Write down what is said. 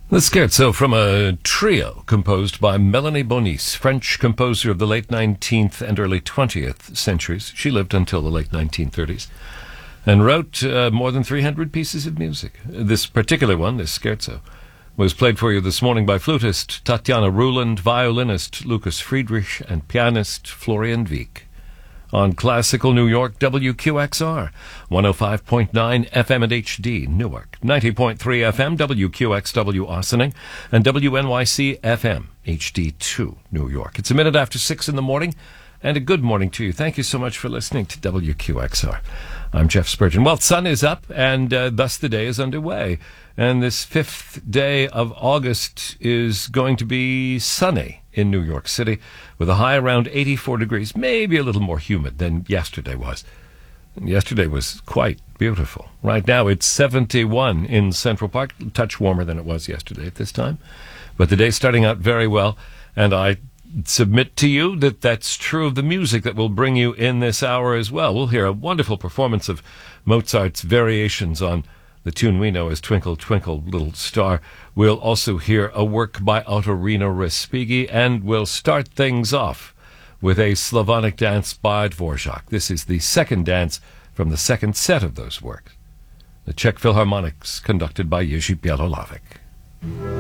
The scherzo from a trio composed by Melanie Bonis, French composer of the late 19th and early 20th centuries. She lived until the late 1930s and wrote more than 300 pieces of music. This particular one, this scherzo, was played for you this morning by flutist Tatiana Ruland, violinist Lucas Friedrich, and pianist Florian Wieck. On Classical New York, WQXR, 105.9 FM and HD, Newark, 90.3 FM, WQXW, Ossining, and WNYC FM, HD2, New York. It's a minute after 6 in the morning, and a good morning to you. Thank you so much for listening to WQXR. I'm Jeff Spurgeon. Well, sun is up, and thus the day is underway. And this 5th day of August is going to be sunny in New York City, with a high around 84 degrees, maybe a little more humid than yesterday was. And yesterday was quite beautiful. Right now it's 71 in Central Park, a touch warmer than it was yesterday at this time. But the day's starting out very well, and I submit to you that that's true of the music that we'll bring you in this hour as well. We'll hear a wonderful performance of Mozart's variations on the tune we know as Twinkle, Twinkle, Little Star. We'll also hear a work by Autorino Respighi, and we'll start things off with a Slavonic dance by Dvorak. This is the second dance from the second set of those works. The Czech Philharmonics, conducted by Jiří Bělohlavek.